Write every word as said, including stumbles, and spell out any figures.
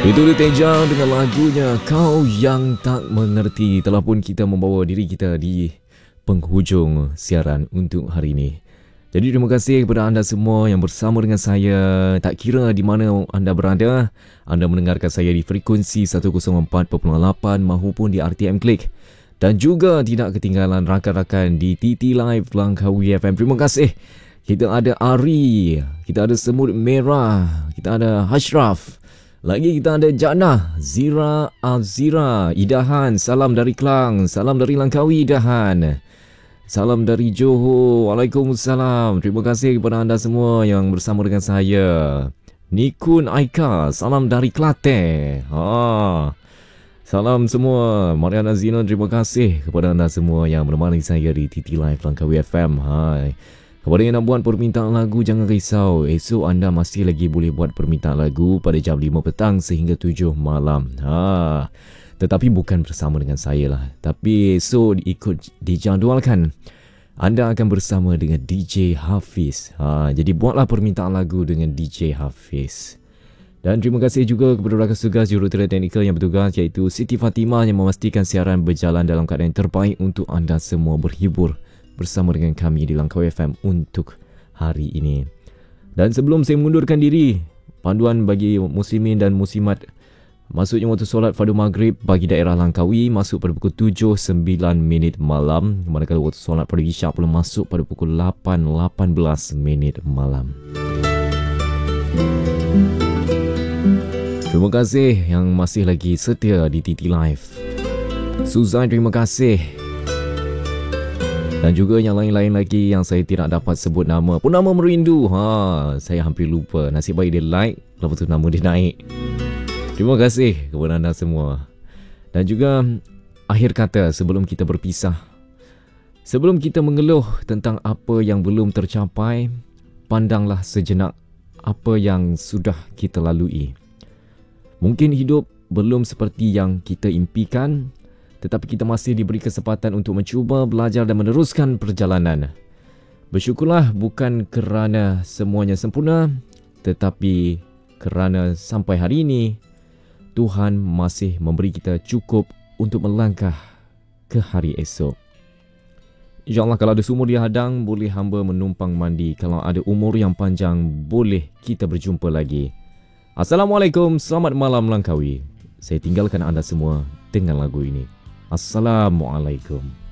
Itu dia Teja dengan lagunya Kau Yang Tak Mengerti. Telah pun kita membawa diri kita di penghujung siaran untuk hari ini. Jadi terima kasih kepada anda semua yang bersama dengan saya. Tak kira di mana anda berada, anda mendengarkan saya di frekuensi seratus empat perpuluhan lapan maupun di R T M Click. Dan juga tidak ketinggalan rakan-rakan di T T Live Langkawi F M. Terima kasih. Kita ada Ari, kita ada Semut Merah, kita ada Hashraf. Lagi kita ada Jannah, Zira Azira, Idahan, salam dari Kelang, salam dari Langkawi Idahan. Salam dari Johor, Waalaikumsalam. Terima kasih kepada anda semua yang bersama dengan saya. Nikun Aika, salam dari Kelantan. Ha. Salam semua, Mariana Zina, terima kasih kepada anda semua yang menemani saya di T T Live Langkawi F M. Hai. Kepada yang nak buat permintaan lagu, jangan risau. Esok anda masih lagi boleh buat permintaan lagu pada jam lima petang sehingga tujuh malam. Ha. Tetapi bukan bersama dengan saya lah. Tapi esok ikut dijadualkan. Anda akan bersama dengan D J Hafiz. Ha. Jadi buatlah permintaan lagu dengan D J Hafiz. Dan terima kasih juga kepada rakan tugas jurutera teknikal yang bertugas iaitu Siti Fatimah yang memastikan siaran berjalan dalam keadaan terbaik untuk anda semua berhibur bersama dengan kami di Langkawi F M untuk hari ini. Dan sebelum saya mengundurkan diri, panduan bagi muslimin dan muslimat, masuknya waktu solat fardu maghrib bagi daerah Langkawi masuk pada pukul tujuh sembilan minit malam, manakala waktu solat fardu isyak pula masuk pada pukul lapan lapan belas minit malam. Terima kasih yang masih lagi setia di T T Live. Suzai, terima kasih. Dan juga yang lain-lain lagi yang saya tidak dapat sebut nama. Pun nama merindu. Ha, saya hampir lupa. Nasib baik dia like, lepas tu nama dia naik. Terima kasih kepada anda semua. Dan juga akhir kata sebelum kita berpisah. Sebelum kita mengeluh tentang apa yang belum tercapai, pandanglah sejenak apa yang sudah kita lalui. Mungkin hidup belum seperti yang kita impikan, tetapi kita masih diberi kesempatan untuk mencuba, belajar dan meneruskan perjalanan. Bersyukurlah bukan kerana semuanya sempurna, tetapi kerana sampai hari ini, Tuhan masih memberi kita cukup untuk melangkah ke hari esok. InsyaAllah kalau ada sumur di hadang, boleh hamba menumpang mandi. Kalau ada umur yang panjang, boleh kita berjumpa lagi. Assalamualaikum, selamat malam Langkawi. Saya tinggalkan anda semua dengan lagu ini. Assalamualaikum.